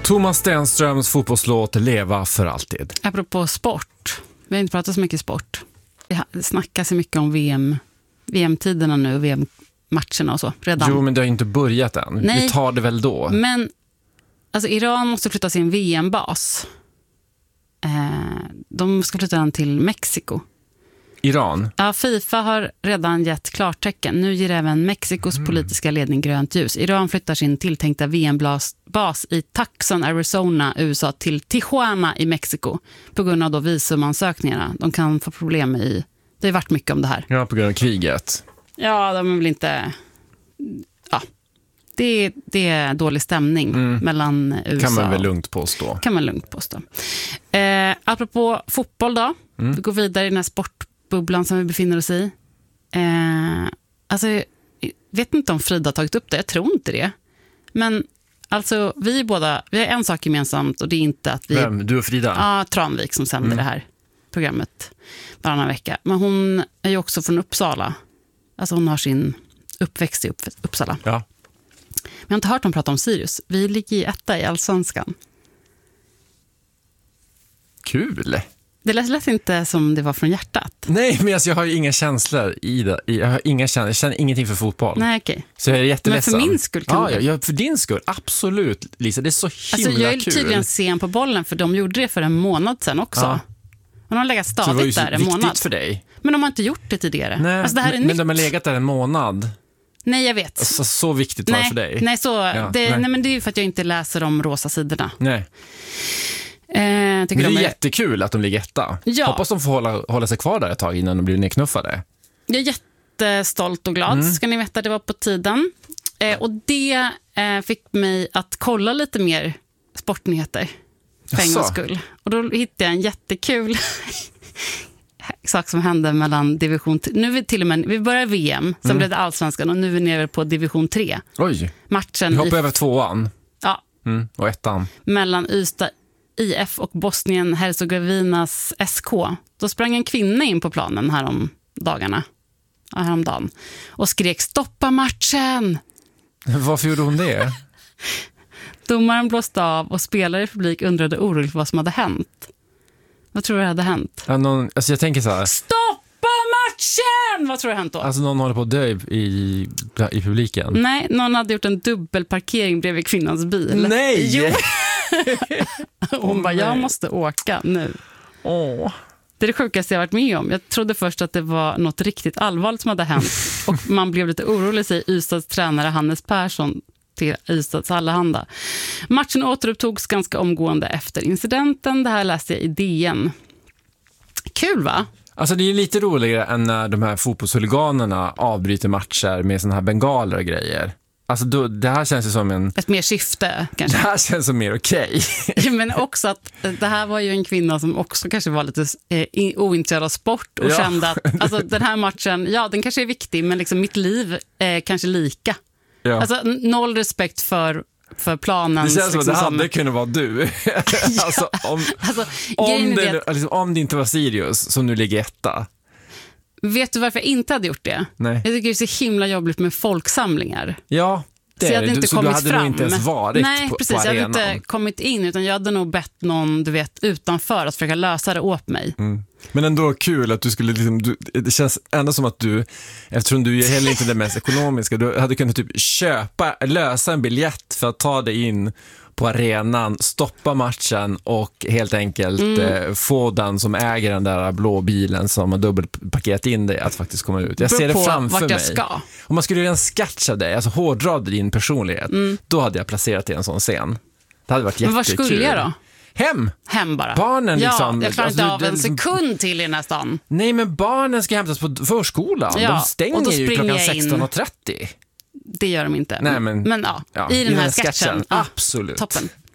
Thomas Stenströms fotbollslåt Leva för alltid. Apropå sport. Vi har inte pratat så mycket sport. Det snackas så mycket om VM-tiderna nu och VM-matcherna och så redan. Jo, men det har inte börjat än. Nej, vi tar det väl då. Men alltså, Iran måste flytta sin VM-bas. De ska flytta den till Mexiko. Iran? Ja, FIFA har redan gett klartecken. Nu ger även Mexikos politiska ledning grönt ljus. Iran flyttar sin tilltänkta VM-bas i Tucson, Arizona, USA till Tijuana i Mexiko på grund av då visumansökningarna. De kan få problem i... Det har varit mycket om det här. Ja, på grund av kriget. Ja, de är väl inte... Ja, det är dålig stämning mellan USA. Kan man väl lugnt påstå. Apropå fotboll då. Vi går vidare i den här sportbubblan som vi befinner oss i. Alltså, jag vet inte om Frida har tagit upp det. Jag tror inte det. Men alltså, vi har en sak gemensamt och det är inte att vi... Vem? Du och Frida? Ja, Tranvik som sänder det här programmet varannan vecka. Men hon är ju också från Uppsala. Alltså hon har sin uppväxt i Uppsala. Ja. Men jag har inte hört dem prata om Sirius. Vi ligger i etta i Allsvenskan. Kul! Det lät inte som det var från hjärtat. Nej, men alltså, jag har ju inga känslor i det. Jag känner ingenting för fotboll. Nej, okej. Så jag är jätteledsen. Men för min skull kan du. Ja, för din skull. Absolut, Lisa. Det är så himla alltså, jag är kul. tydligen sen på bollen för de gjorde det för en månad sedan också. Ja. De har legat Så det var stadigt ju där en månad. viktigt för dig. Men de har inte gjort det tidigare. Nej, alltså, det här är men nytt. de har legat där en månad. Nej, jag vet. Alltså, så viktigt var det för dig. Nej, nej, men det är ju för att jag inte läser de rosa sidorna. Nej. Men det är jättekul att de ligger etta. Ja. Hoppas de får hålla sig kvar där ett tag innan de blir nedknuffade. Jag är jättestolt och glad, ska ni veta. Det var på tiden. Och det fick mig att kolla lite mer sportnyheter för en gångs skull. Och då hittade jag en jättekul sak som hände mellan division 3. Nu är vi till och med, vi börjar VM, sen blev det Allsvenskan och nu är vi nere på division 3. Oj, matchen vi hoppar över 2:an. Ja. Och 1:an. Mellan Ystad IF och Bosnien-Herzegovinas SK. Då sprang en kvinna in på planen häromdagen och skrek stoppa matchen. Varför gjorde hon det? Domaren blåste av och spelare i publik undrade oroligt vad som hade hänt. Vad tror du hade hänt? Alltså jag tänker så här. Stoppa matchen! Vad tror du hade hänt då? Alltså någon håller på att dö i publiken. Nej, någon hade gjort en dubbelparkering bredvid kvinnans bil. Nej! Jo. Hon bara, jag måste åka nu. Det är det sjukaste jag varit med om. Jag trodde först att det var något riktigt allvarligt som hade hänt. Och man blev lite orolig, säger Ystads tränare Hannes Persson till Ystads Allehanda. Matchen återupptogs ganska omgående efter incidenten. Det här läste jag i DN. Kul, va? Alltså det är lite roligare än när de här fotbollshuliganerna avbryter matcher med såna här bengaler och grejer. Alltså det här känns ju som ett mer syfte kanske. Det här känns som mer okej. Men också att det här var ju en kvinna som också kanske var lite ointresserad av sport och kände att alltså, den här matchen, den kanske är viktig, men liksom mitt liv är kanske lika. Ja. Alltså noll respekt för planen. Det känns liksom, som att det hade kunnat vara du. Alltså, om det inte var Sirius som nu ligger etta. Vet du varför jag inte hade gjort det? Nej. Jag tycker det är så himla jobbigt med folksamlingar. Ja, det så jag hade inte kommit du hade fram. Nog inte ens varit Nej, på precis. arenan. Jag hade inte kommit in, utan jag hade nog bett någon, du vet, utanför att försöka lösa det åt mig. Men ändå kul att du skulle liksom, det känns ändå som att du, eftersom du är heller inte det mest ekonomiska, du hade kunnat typ lösa en biljett för att ta dig in på arenan, stoppa matchen och helt enkelt få den som äger den där blå bilen som har dubbelpaketat in dig att faktiskt komma ut. Jag ser det framför mig. Ska. Om man skulle göra en sketch av dig, alltså hårdra din personlighet, då hade jag placerat dig i en sån scen. Det hade varit jättekul. Men var skulle jag då? Hem bara. Barnen liksom. Jag klarar inte av en sekund till i nästan. Nej, men barnen ska hämtas på förskolan. De stänger ju klockan 16:30. Det gör de inte. Nej, men i den här sketchen. Absolut. Toppen.